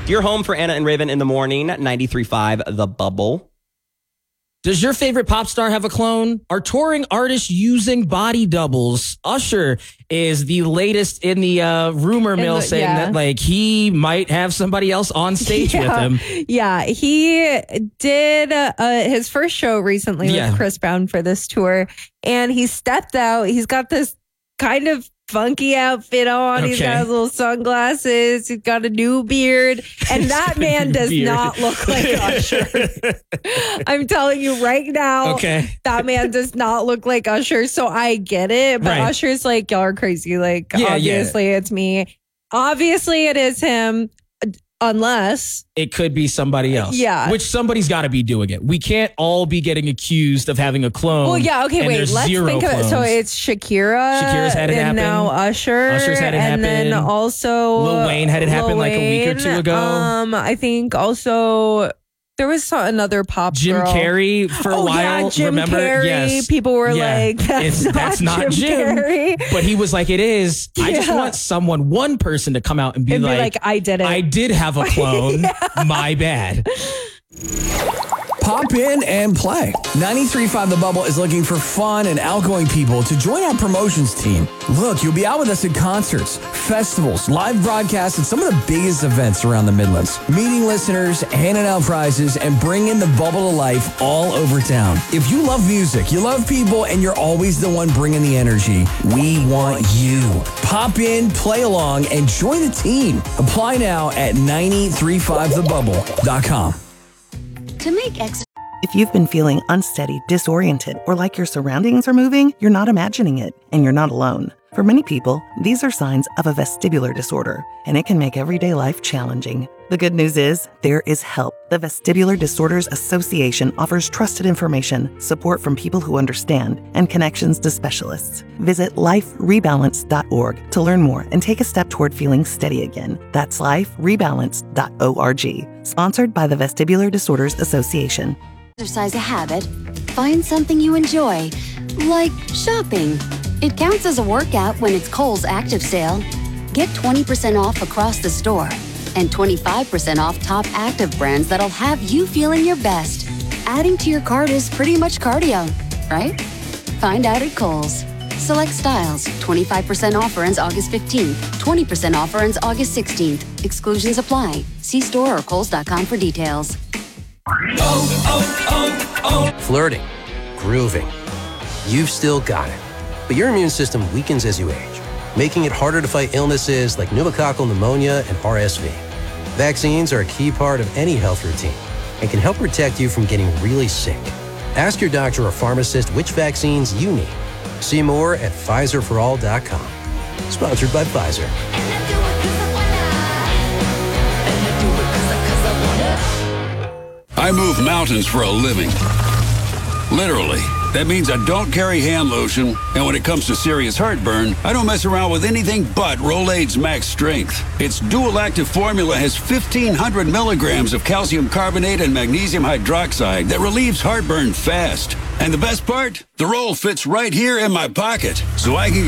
Your home for Anna and Raven in the morning, 93.5 The Bubble. Does your favorite pop star have a clone? Are touring artists using body doubles? Usher is the latest in the rumor mill saying that like he might have somebody else on stage with him. Yeah, he did his first show recently with Chris Brown for this tour, and he stepped out. He's got this kind of funky outfit on. He's got his little sunglasses. He's got a new beard. And that man does not look like Usher. I'm telling you right now, that man does not look like Usher. So I get it. But Usher's like, y'all are crazy. Like, obviously it's me. Obviously it is him. Unless it could be somebody else. Yeah. Which somebody's got to be doing it. We can't all be getting accused of having a clone. Well, yeah. Okay, wait. Let's think of it. So it's Shakira. Shakira's had it happen. Now Usher. Usher's had it happen. And then also Lil Wayne had it happen like a week or two ago. I think also there was another pop Jim girl. Carrey for a while. Yeah, Jim remember? Carrey. Yes. People were like, that's not Jim Carrey. But he was like, it is. I just want one person to come out and be like, I did it. I did have a clone. My bad. Pop in and play. 93.5 The Bubble is looking for fun and outgoing people to join our promotions team. Look, you'll be out with us at concerts, festivals, live broadcasts, and some of the biggest events around the Midlands. Meeting listeners, handing out prizes, and bringing the bubble to life all over town. If you love music, you love people, and you're always the one bringing the energy, we want you. Pop in, play along, and join the team. Apply now at 935thebubble.com. To make extra. If you've been feeling unsteady, disoriented, or like your surroundings are moving, you're not imagining it, and you're not alone. For many people, these are signs of a vestibular disorder, and it can make everyday life challenging. The good news is, there is help. The Vestibular Disorders Association offers trusted information, support from people who understand, and connections to specialists. Visit liferebalance.org to learn more and take a step toward feeling steady again. That's liferebalance.org. Sponsored by the Vestibular Disorders Association. Exercise a habit, find something you enjoy, like shopping. It counts as a workout when it's Kohl's Active Sale. Get 20% off across the store and 25% off top active brands that'll have you feeling your best. Adding to your cart is pretty much cardio, right? Find out at Kohl's. Select styles. 25% offer ends August 15th. 20% offer ends August 16th. Exclusions apply. See store or Kohls.com for details. Flirting, grooving. You've still got it. But your immune system weakens as you age, making it harder to fight illnesses like pneumococcal pneumonia and RSV. Vaccines are a key part of any health routine and can help protect you from getting really sick. Ask your doctor or pharmacist which vaccines you need. See more at PfizerForAll.com. Sponsored by Pfizer. I move mountains for a living. Literally. That means I don't carry hand lotion, and when it comes to serious heartburn, I don't mess around with anything but Rolaids Max Strength. Its dual-active formula has 1,500 milligrams of calcium carbonate and magnesium hydroxide that relieves heartburn fast. And the best part? The roll fits right here in my pocket, so I can